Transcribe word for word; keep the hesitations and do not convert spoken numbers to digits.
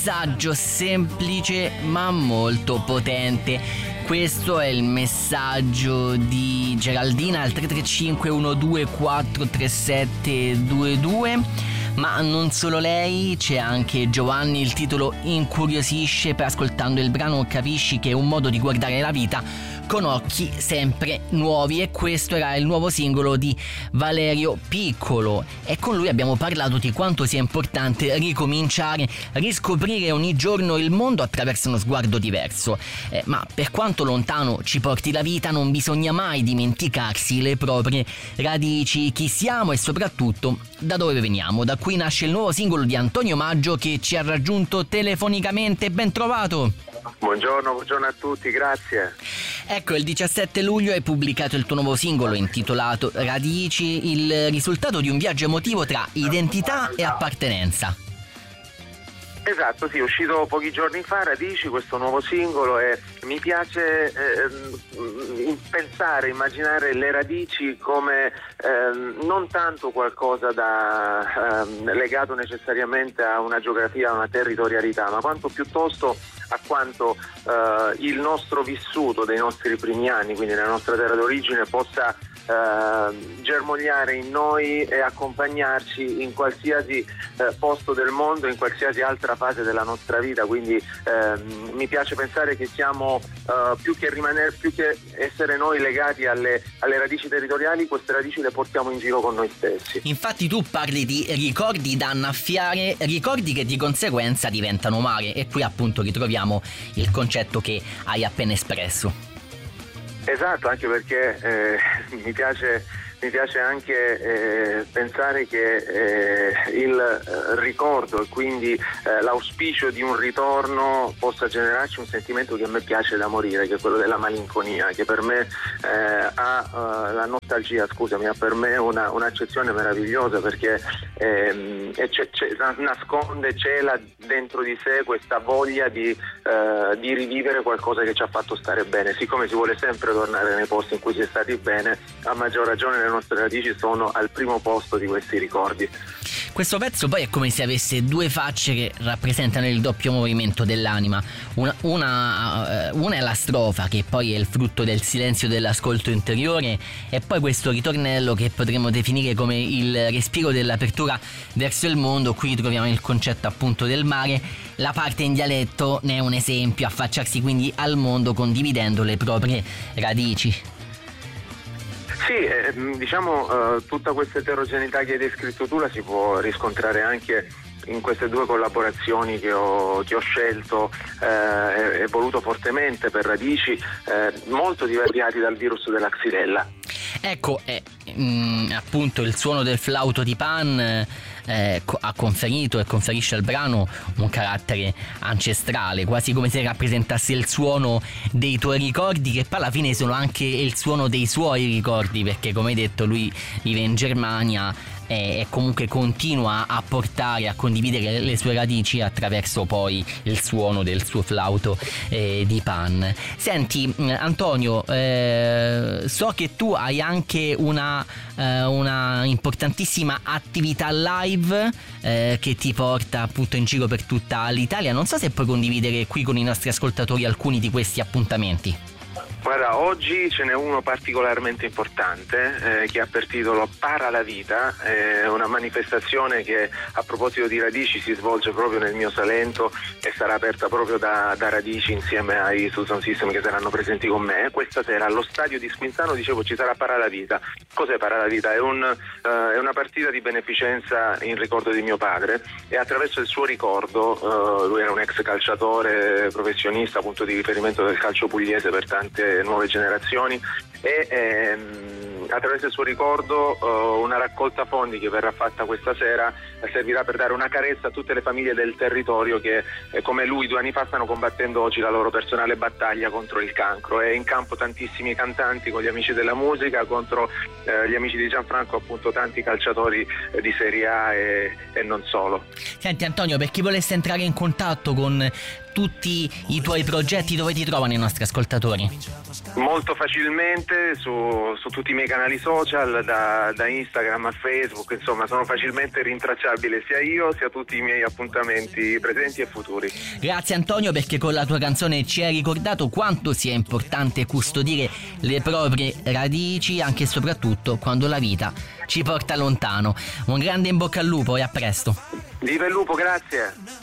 messaggio semplice ma molto potente. Questo è il messaggio di Geraldina al tre tre cinque uno due quattro tre sette due due. Ma non solo lei, c'è anche Giovanni. Il titolo incuriosisce: per ascoltando il brano capisci che è un modo di guardare la vita con occhi sempre nuovi. E questo era il nuovo singolo di Valerio Piccolo, e con lui abbiamo parlato di quanto sia importante ricominciare, riscoprire ogni giorno il mondo attraverso uno sguardo diverso. Eh, ma per quanto lontano ci porti la vita, non bisogna mai dimenticarsi le proprie radici, chi siamo e soprattutto da dove veniamo. Da qui nasce il nuovo singolo di Antonio Maggio, che ci ha raggiunto telefonicamente. Ben trovato. Buongiorno, buongiorno a tutti, grazie. Ecco, il diciassette luglio hai pubblicato il tuo nuovo singolo intitolato Radici, il risultato di un viaggio emotivo tra identità e appartenenza. Esatto, sì, è uscito pochi giorni fa, Radici, questo nuovo singolo, e mi piace eh, pensare, immaginare le radici come eh, non tanto qualcosa da eh, legato necessariamente a una geografia, a una territorialità, ma quanto piuttosto a quanto eh, il nostro vissuto dei nostri primi anni, quindi nella nostra terra d'origine, possa Uh, germogliare in noi e accompagnarci in qualsiasi uh, posto del mondo, in qualsiasi altra fase della nostra vita. Quindi uh, mi piace pensare che siamo uh, più che rimanere, più che essere noi legati alle, alle radici territoriali, queste radici le portiamo in giro con noi stessi. Infatti tu parli di ricordi da annaffiare, ricordi che di conseguenza diventano mare, e qui appunto ritroviamo il concetto che hai appena espresso. Esatto, anche perché eh, mi piace mi piace anche eh, pensare che eh, il eh, ricordo e quindi eh, l'auspicio di un ritorno possa generarci un sentimento che a me piace da morire, che è quello della malinconia, che per me eh, ha uh, la nostalgia, scusami, ha per me una, un'accezione meravigliosa, perché ehm, c'è, c'è, nasconde, cela dentro di sé questa voglia di, uh, di rivivere qualcosa che ci ha fatto stare bene. Siccome si vuole sempre tornare nei posti in cui si è stati bene, a maggior ragione le nostre radici sono al primo posto di questi ricordi. Questo pezzo poi è come se avesse due facce che rappresentano il doppio movimento dell'anima. Una, una, una è la strofa, che poi è il frutto del silenzio dell'ascolto interiore, e poi questo ritornello che potremmo definire come il respiro dell'apertura verso il mondo. Qui troviamo il concetto appunto del mare. La parte in dialetto ne è un esempio: affacciarsi quindi al mondo condividendo le proprie radici. Sì, eh, diciamo eh, tutta questa eterogeneità che hai descritto tu la si può riscontrare anche in queste due collaborazioni che ho, che ho scelto eh, e voluto fortemente per Radici, eh, molto diversi dal virus della Xylella. Ecco, eh, mh, appunto il suono del flauto di Pan eh, ha conferito e conferisce al brano un carattere ancestrale, quasi come se rappresentasse il suono dei tuoi ricordi, che poi alla fine sono anche il suono dei suoi ricordi, perché come hai detto lui vive in Germania e comunque continua a portare, a condividere le sue radici attraverso poi il suono del suo flauto eh, di Pan. Senti Antonio, eh, so che tu hai anche una, eh, una importantissima attività live eh, che ti porta appunto in giro per tutta l'Italia. Non so se puoi condividere qui con i nostri ascoltatori alcuni di questi appuntamenti. Guarda, oggi ce n'è uno particolarmente importante eh, che ha per titolo Para la Vita, è una manifestazione che a proposito di Radici si svolge proprio nel mio Salento e sarà aperta proprio da, da Radici insieme ai Susan System che saranno presenti con me. Questa sera allo stadio di Squinzano, dicevo, ci sarà Para la Vita. Cos'è Para la Vita? È, un, uh, è una partita di beneficenza in ricordo di mio padre, e attraverso il suo ricordo, uh, lui era un ex calciatore professionista, punto di riferimento del calcio pugliese per tante nuove generazioni, e ehm, attraverso il suo ricordo uh, una raccolta fondi che verrà fatta questa sera eh, servirà per dare una carezza a tutte le famiglie del territorio che eh, come lui due anni fa stanno combattendo oggi la loro personale battaglia contro il cancro. È in campo tantissimi cantanti con gli amici della musica, contro eh, gli amici di Gianfranco appunto tanti calciatori eh, di Serie A e, e non solo. Senti Antonio, per chi volesse entrare in contatto con tutti i tuoi progetti, dove ti trovano i nostri ascoltatori? Molto facilmente su, su tutti i miei canali social, da, da Instagram a Facebook, insomma sono facilmente rintracciabile sia io sia tutti i miei appuntamenti presenti e futuri. Grazie Antonio, perché con la tua canzone ci hai ricordato quanto sia importante custodire le proprie radici, anche e soprattutto quando la vita ci porta lontano. Un grande in bocca al lupo e a presto. Viva il lupo, grazie.